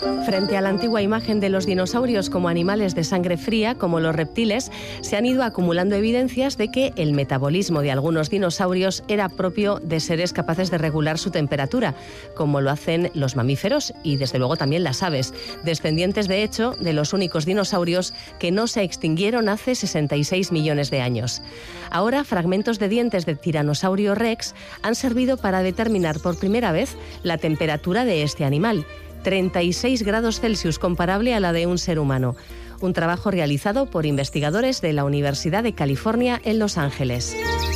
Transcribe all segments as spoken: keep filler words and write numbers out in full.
Frente a la antigua imagen de los dinosaurios como animales de sangre fría, como los reptiles, se han ido acumulando evidencias de que el metabolismo de algunos dinosaurios era propio de seres capaces de regular su temperatura, como lo hacen los mamíferos y, desde luego, también las aves, descendientes, de hecho, de los únicos dinosaurios que no se extinguieron hace sesenta y seis millones de años. Ahora, fragmentos de dientes de Tiranosaurio Rex han servido para determinar por primera vez la temperatura de este animal, treinta y seis grados Celsius, comparable a la de un ser humano. Un trabajo realizado por investigadores de la Universidad de California en Los Ángeles.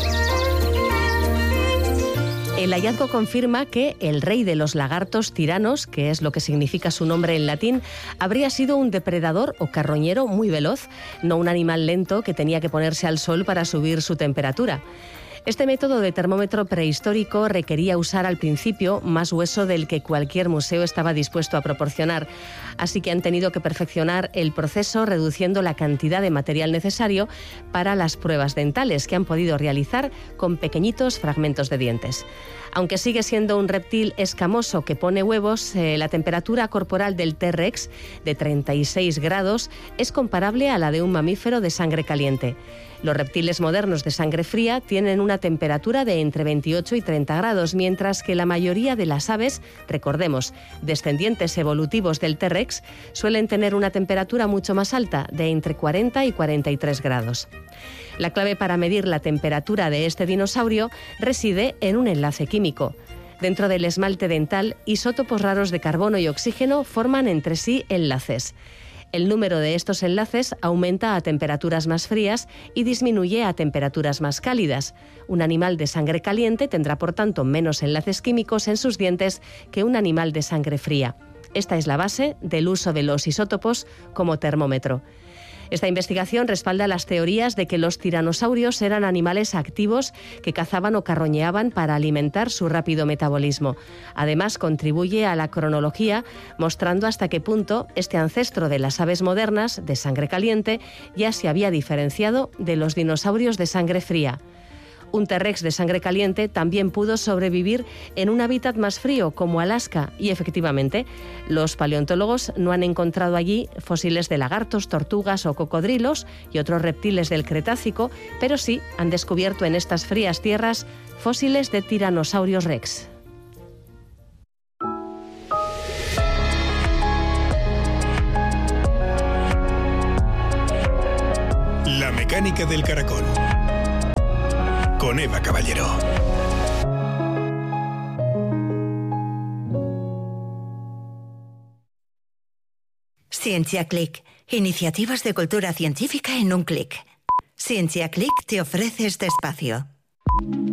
El hallazgo confirma que el rey de los lagartos tiranos, que es lo que significa su nombre en latín, habría sido un depredador o carroñero muy veloz, no un animal lento que tenía que ponerse al sol para subir su temperatura. Este método de termómetro prehistórico requería usar al principio más hueso del que cualquier museo estaba dispuesto a proporcionar, así que han tenido que perfeccionar el proceso reduciendo la cantidad de material necesario para las pruebas dentales que han podido realizar con pequeñitos fragmentos de dientes. Aunque sigue siendo un reptil escamoso que pone huevos, eh, la temperatura corporal del T-Rex, de treinta y seis grados, es comparable a la de un mamífero de sangre caliente. Los reptiles modernos de sangre fría tienen una temperatura de entre veintiocho y treinta grados, mientras que la mayoría de las aves, recordemos, descendientes evolutivos del T-Rex, suelen tener una temperatura mucho más alta, de entre cuarenta y cuarenta y tres grados. La clave para medir la temperatura de este dinosaurio reside en un enlace químico. Dentro del esmalte dental, isótopos raros de carbono y oxígeno forman entre sí enlaces. El número de estos enlaces aumenta a temperaturas más frías y disminuye a temperaturas más cálidas. Un animal de sangre caliente tendrá, por tanto, menos enlaces químicos en sus dientes que un animal de sangre fría. Esta es la base del uso de los isótopos como termómetro. Esta investigación respalda las teorías de que los tiranosaurios eran animales activos que cazaban o carroñeaban para alimentar su rápido metabolismo. Además, contribuye a la cronología, mostrando hasta qué punto este ancestro de las aves modernas, de sangre caliente, ya se había diferenciado de los dinosaurios de sangre fría. Un T-Rex de sangre caliente también pudo sobrevivir en un hábitat más frío, como Alaska, y efectivamente, los paleontólogos no han encontrado allí fósiles de lagartos, tortugas o cocodrilos y otros reptiles del Cretácico, pero sí han descubierto en estas frías tierras fósiles de Tyrannosaurus Rex. La mecánica del caracol. Con Eva Caballero. Ciencia Click. Iniciativas de cultura científica en un clic. Ciencia Click te ofrece este espacio.